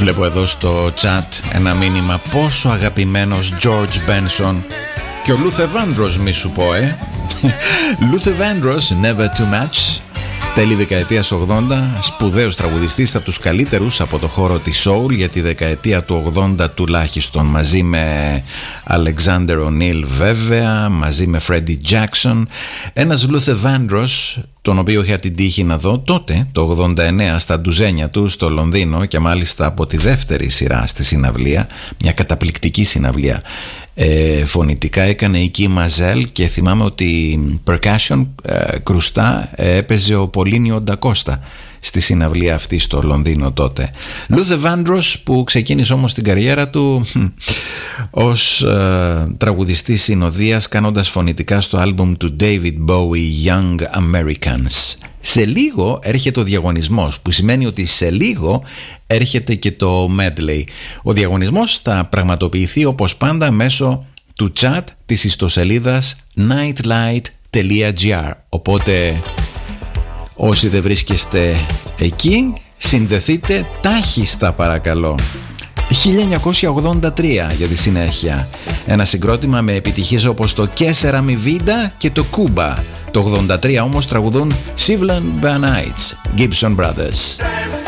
Βλέπω εδώ στο chat ένα μήνυμα. Πόσο αγαπημένος George Benson. Και ο Luther Vandross, μη σου πω, Luther Vandross, Never Too Much. Τέλη δεκαετίας 80, σπουδαίος τραγουδιστής, από τους καλύτερους από το χώρο της soul για τη δεκαετία του 80 τουλάχιστον, μαζί με Alexander O'Neal βέβαια, μαζί με Freddie Jackson. Ένας Luther Vandross, τον οποίο είχα την τύχη να δω τότε, το 89, στα ντουζένια του στο Λονδίνο, και μάλιστα από τη δεύτερη σειρά στη συναυλία, μια καταπληκτική συναυλία. Φωνητικά έκανε η Kim Mazel και θυμάμαι ότι percussion κρουστά έπαιζε ο Πολίνιο Ντακώστα στη συναυλία αυτή στο Λονδίνο τότε. Luther Vandross, που ξεκίνησε όμως την καριέρα του ως τραγουδιστής συνοδείας, κάνοντας φωνητικά στο άλμπουμ του David Bowie Young Americans. Σε λίγο έρχεται ο διαγωνισμός, που σημαίνει ότι σε λίγο έρχεται και το medley. Ο διαγωνισμός θα πραγματοποιηθεί όπως πάντα μέσω του chat της ιστοσελίδας nightlight.gr. Οπότε όσοι δεν βρίσκεστε εκεί, συνδεθείτε τάχιστα παρακαλώ. 1983 για τη συνέχεια. Ένα συγκρότημα με επιτυχίες όπως το Kessera Mi Vida και το Cuba. Το 83 όμως τραγουδούν Cleveland Banites, Gibson Brothers.